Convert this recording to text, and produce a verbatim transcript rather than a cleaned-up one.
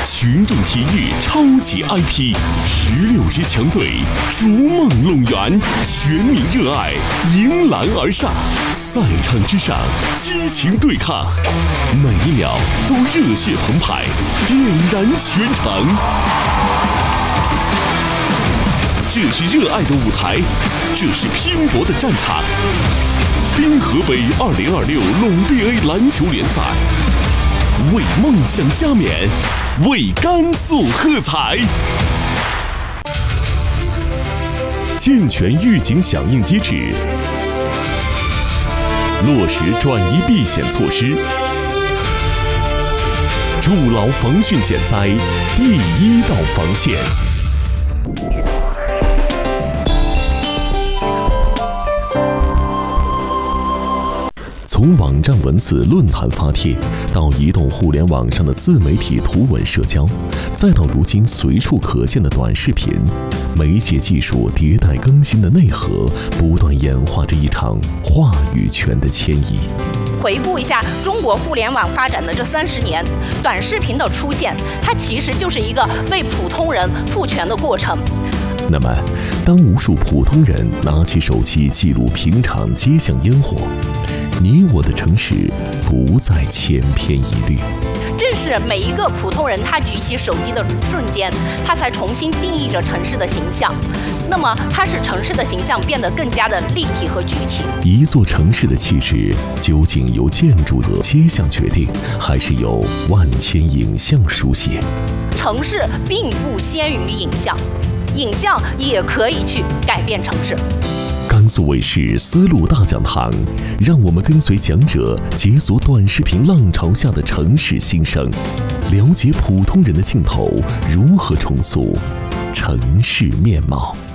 群众体育超级 I P， 十六支强队逐梦龙源，全民热爱，迎篮而上，赛场之上激情对抗，每一秒都热血澎湃，点燃全场。这是热爱的舞台，这是拼搏的战场。滨河北二零二六陇 B A 篮球联赛，为梦想加冕，为甘肃喝彩。健全预警响应机制，落实转移避险措施，筑牢防汛减灾第一道防线。从网站文字、论坛发帖，到移动互联网上的自媒体图文社交，再到如今随处可见的短视频，媒介技术迭代更新的内核，不断演化着一场话语权的迁移。 回顾一下中国互联网发展的这三十年，短视频的出现，它其实就是一个为普通人赋权的过程。 那么，当无数普通人拿起手机记录平常街巷烟火，你我的城市不再千篇一律。 正是每一个普通人他举起手机的瞬间，他才重新定义着城市的形象。那么，它使城市的形象变得更加的立体和具体。 一座城市的气质究竟由建筑和街巷决定，还是由万千影像书写？ 城市并不先于影像，影像也可以去改变城市。 甘肃卫视丝路大讲堂，让我们跟随讲者解锁短视频浪潮下的城市新生，了解普通人的镜头如何重塑城市面貌。